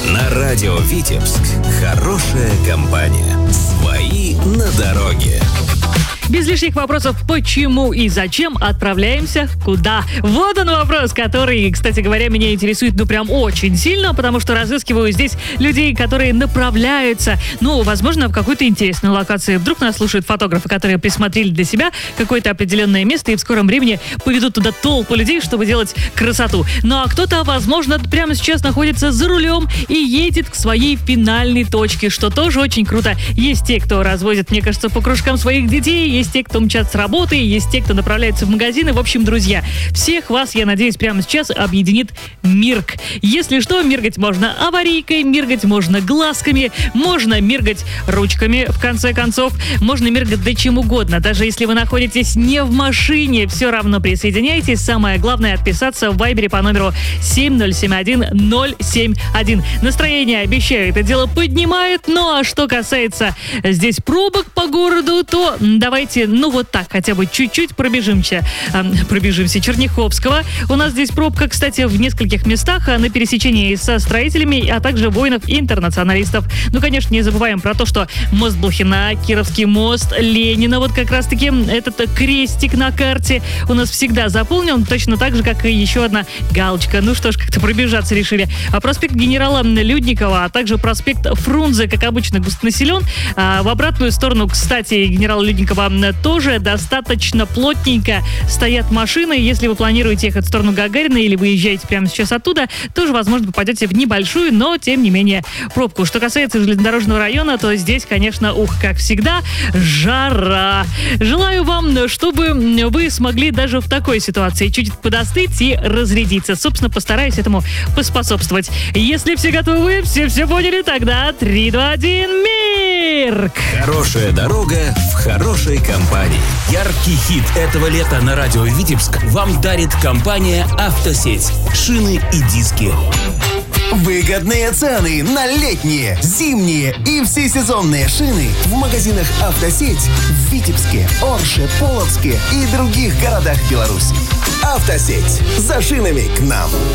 На радио «Витебск» хорошая компания. Свои на дороге. Без лишних вопросов, почему и зачем отправляемся куда? Вот он вопрос, который, кстати говоря, меня интересует прям очень сильно, потому что разыскиваю здесь людей, которые направляются, возможно, в какую-то интересную локацию. Вдруг нас слушают фотографы, которые присмотрели для себя какое-то определенное место и в скором времени поведут туда толпу людей, чтобы делать красоту. А кто-то, возможно, прямо сейчас находится за рулем и едет к своей финальной точке, что тоже очень круто. Есть те, кто развозит, мне кажется, по кружкам своих детей, есть те, кто мчат с работы, есть те, кто направляется в магазины. В общем, друзья, всех вас, я надеюсь, прямо сейчас объединит Мирк. Если что, миргать можно аварийкой, миргать можно глазками, можно миргать ручками, в конце концов. Можно миргать да чем угодно. Даже если вы находитесь не в машине, все равно присоединяйтесь. Самое главное — отписаться в Вайбере по номеру 7071-071. Настроение, обещаю, это дело поднимает. А что касается здесь пробок по городу, то давайте, так, хотя бы чуть-чуть пробежимся Черняховского. У нас здесь пробка, кстати, в нескольких местах на пересечении со строителями, а также воинов-интернационалистов. Конечно, не забываем про то, что мост Блохина, Кировский мост, Ленина, как раз-таки этот крестик на карте у нас всегда заполнен, точно так же, как и еще одна галочка. Что ж, как-то пробежаться решили. Проспект генерала Людникова, а также проспект Фрунзе, как обычно, густонаселен. В обратную сторону, кстати, генерала Людникова тоже достаточно плотненько стоят машины. Если вы планируете ехать в сторону Гагарина или выезжаете прямо сейчас оттуда, тоже, возможно, попадете в небольшую, но, тем не менее, пробку. Что касается железнодорожного района, то здесь, конечно, как всегда, жара. Желаю вам, чтобы вы смогли даже в такой ситуации чуть подостыть и разрядиться. Собственно, постараюсь этому поспособствовать. Если все готовы, все поняли, тогда 3, 2, 1, Мирк! Хорошая дорога в хорошей компании. Яркий хит этого лета на радио «Витебск» вам дарит компания «Автосеть». Шины и диски. Выгодные цены на летние, зимние и всесезонные шины в магазинах «Автосеть» в Витебске, Орше, Полоцке и других городах Беларуси. «Автосеть» за шинами к нам.